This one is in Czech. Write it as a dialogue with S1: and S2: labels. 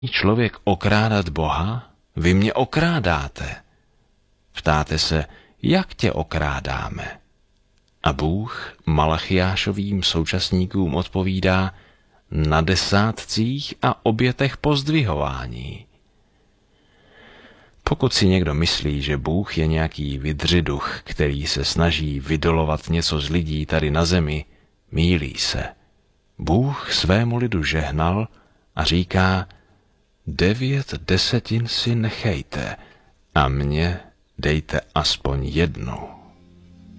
S1: člověk okrádat Boha? Vy mě okrádáte. Ptáte se, jak tě okrádáme? A Bůh Malachiášovým současníkům odpovídá na desátcích a obětech pozdvihování. Pokud si někdo myslí, že Bůh je nějaký vydřiduch, který se snaží vydolovat něco z lidí tady na zemi, mýlí se. Bůh svému lidu žehnal a říká, 9 desetin si nechejte a mně dejte aspoň 1.